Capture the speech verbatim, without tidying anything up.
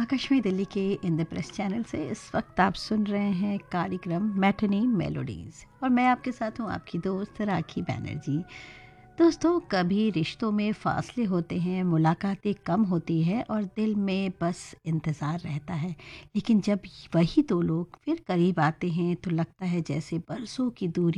आकाशवाणी दिल्ली के इंद्रप्रस्थ चैनल से इस वक्त आप सुन रहे हैं कार्यक्रम मैटिनी मेलोडीज़ और मैं आपके साथ हूँ आपकी दोस्त राखी बैनर्जी। दोस्तों, कभी रिश्तों में फासले होते हैं, मुलाकातें कम होती है और दिल में बस इंतज़ार रहता है। लेकिन जब वही दो लोग फिर करीब आते हैं तो लगता है जैसे बरसों की दूरी